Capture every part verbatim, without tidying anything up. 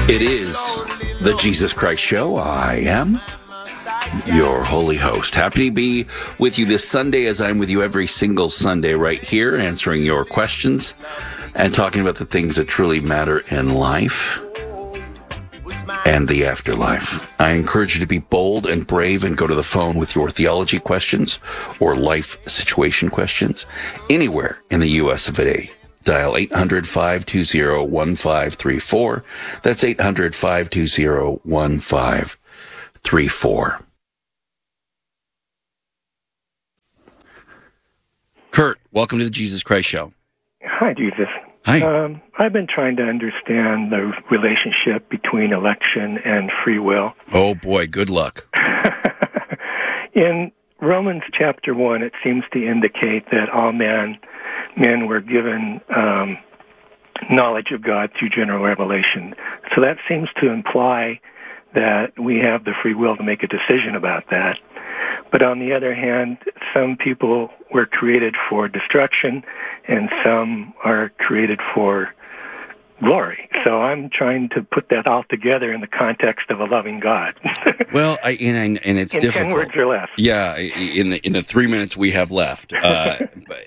It is the Jesus Christ Show. I am your holy host. Happy to be with you this Sunday, as I'm with you every single Sunday right here, answering your questions and talking about the things that truly matter in life and the afterlife. I encourage you to be bold and brave and go to the phone with your theology questions or life situation questions anywhere in the U S of A. Dial eight hundred, five two zero, one five three four. That's eight hundred, five two zero, one five three four. Kurt, welcome to the Jesus Christ Show. Hi, Jesus. Hi. Um, I've been trying to understand the relationship between election and free will. Oh, boy, good luck. In Romans chapter one, it seems to indicate that all men, men were given um, knowledge of God through general revelation. So that seems to imply that we have the free will to make a decision about that. But on the other hand, some people were created for destruction, and some are created for glory. So I'm trying to put that all together in the context of a loving God. Well, I, and, and it's in difficult. ten words or less. Yeah, in the in the three minutes we have left, uh,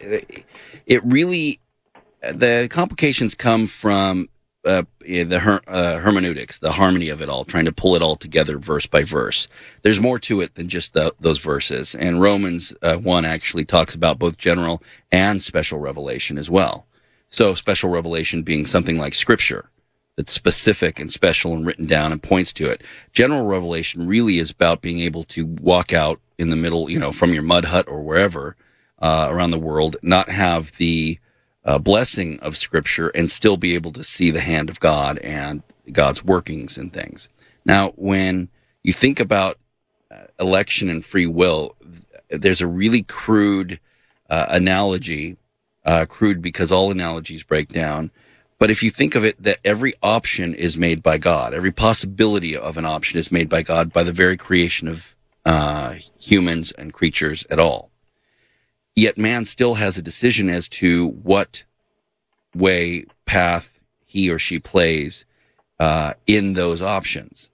it really the complications come from uh, the her, uh, hermeneutics, the harmony of it all, trying to pull it all together verse by verse. There's more to it than just the, those verses, and Romans uh, one actually talks about both general and special revelation as well. So special revelation being something like Scripture that's specific and special and written down and points to it. General revelation really is about being able to walk out in the middle, you know, from your mud hut or wherever uh, around the world, not have the uh, blessing of Scripture and still be able to see the hand of God and God's workings and things. Now, when you think about uh, election and free will, there's a really crude uh, analogy. Uh, crude because all analogies break down. But if you think of it, that every option is made by God. Every possibility of an option is made by God by the very creation of uh, humans and creatures at all. Yet man still has a decision as to what way, path he or she plays uh, in those options.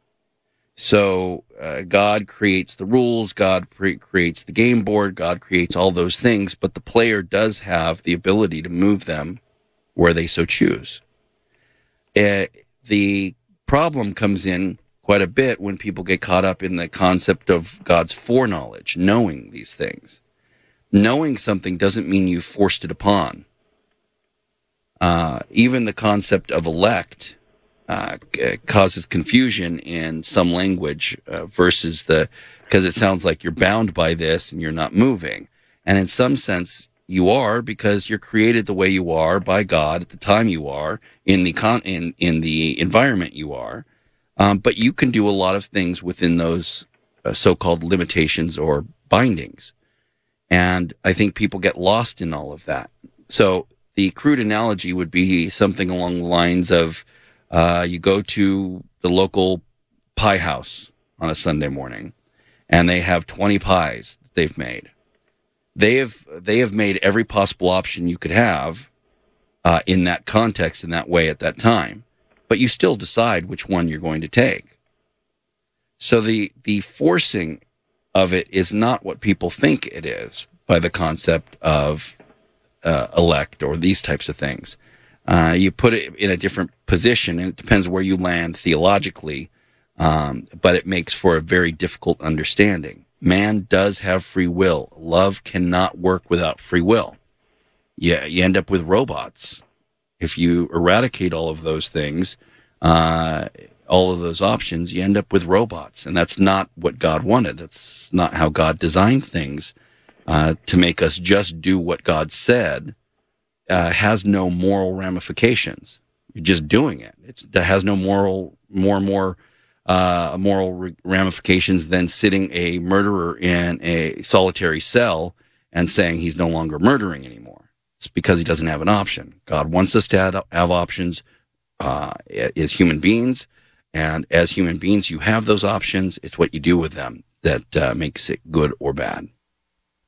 So uh, God creates the rules, God pre- creates the game board, God creates all those things, but the player does have the ability to move them where they so choose. Uh, the problem comes in quite a bit when people get caught up in the concept of God's foreknowledge, knowing these things. Knowing something doesn't mean you forced it upon. Uh, even the concept of elect Uh, causes confusion in some language uh, versus the, because it sounds like you're bound by this and you're not moving. And in some sense, you are, because you're created the way you are by God at the time you are, in the con- in, in the environment you are. Um, but you can do a lot of things within those uh, so-called limitations or bindings. And I think people get lost in all of that. So the crude analogy would be something along the lines of, Uh, you go to the local pie house on a Sunday morning, and they have twenty pies they've made. They have they have made every possible option you could have uh, in that context, in that way, at that time. But you still decide which one you're going to take. So the the forcing of it is not what people think it is by the concept of uh, elect or these types of things. Uh, you put it in a different position, and it depends where you land theologically, um, but it makes for a very difficult understanding. Man does have free will. Love cannot work without free will. Yeah, you end up with robots. If you eradicate all of those things, uh, all of those options, you end up with robots, and that's not what God wanted. That's not how God designed things, uh, to make us just do what God said. Uh, has no moral ramifications. You're just doing it. It's, it has no moral, more and more uh, moral re- ramifications than sitting a murderer in a solitary cell and saying he's no longer murdering anymore. It's because he doesn't have an option. God wants us to have, have options uh, as human beings, and as human beings, you have those options. It's what you do with them that uh, makes it good or bad.